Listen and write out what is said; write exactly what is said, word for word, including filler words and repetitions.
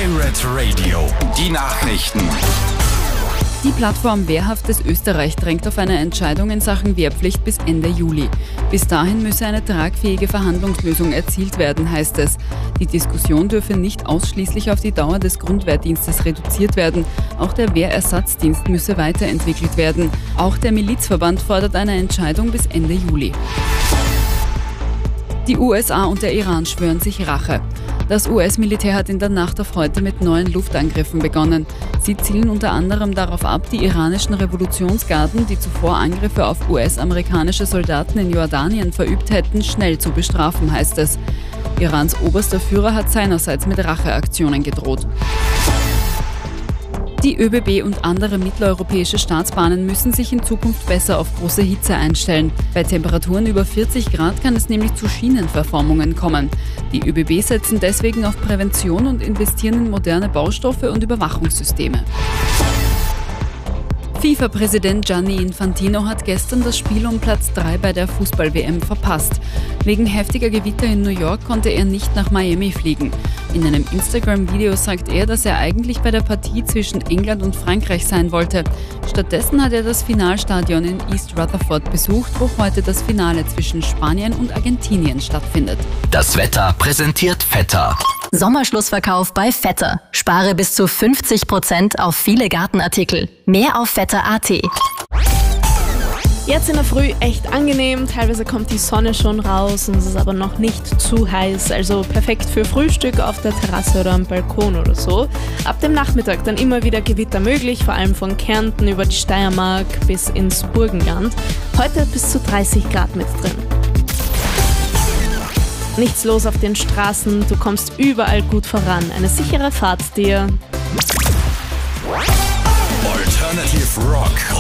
Pirate Radio, die Nachrichten. Die Plattform Wehrhaftes Österreich drängt auf eine Entscheidung in Sachen Wehrpflicht bis Ende Juli. Bis dahin müsse eine tragfähige Verhandlungslösung erzielt werden, heißt es. Die Diskussion dürfe nicht ausschließlich auf die Dauer des Grundwehrdienstes reduziert werden. Auch der Wehrersatzdienst müsse weiterentwickelt werden. Auch der Milizverband fordert eine Entscheidung bis Ende Juli. Die U S A und der Iran schwören sich Rache. Das U S-Militär hat in der Nacht auf heute mit neuen Luftangriffen begonnen. Sie zielen unter anderem darauf ab, die iranischen Revolutionsgarden, die zuvor Angriffe auf U S-amerikanische Soldaten in Jordanien verübt hätten, schnell zu bestrafen, heißt es. Irans oberster Führer hat seinerseits mit Racheaktionen gedroht. Die ÖBB und andere mitteleuropäische Staatsbahnen müssen sich in Zukunft besser auf große Hitze einstellen. Bei Temperaturen über vierzig Grad kann es nämlich zu Schienenverformungen kommen. Die ÖBB setzen deswegen auf Prävention und investieren in moderne Baustoffe und Überwachungssysteme. FIFA-Präsident Gianni Infantino hat gestern das Spiel um Platz drei bei der Fußball-W M verpasst. Wegen heftiger Gewitter in New York konnte er nicht nach Miami fliegen. In einem Instagram-Video sagt er, dass er eigentlich bei der Partie zwischen England und Frankreich sein wollte. Stattdessen hat er das Finalstadion in East Rutherford besucht, wo heute das Finale zwischen Spanien und Argentinien stattfindet. Das Wetter präsentiert Vetter. Sommerschlussverkauf bei Vetter. Spare bis zu fünfzig Prozent auf viele Gartenartikel. Mehr auf vetter punkt a t. Jetzt in der Früh echt angenehm, teilweise kommt die Sonne schon raus und es ist aber noch nicht zu heiß, also perfekt für Frühstück auf der Terrasse oder am Balkon oder so. Ab dem Nachmittag dann immer wieder Gewitter möglich, vor allem von Kärnten über die Steiermark bis ins Burgenland. Heute bis zu dreißig Grad mit drin. Nichts los auf den Straßen, du kommst überall gut voran. Eine sichere Fahrt dir. Alternative Rock.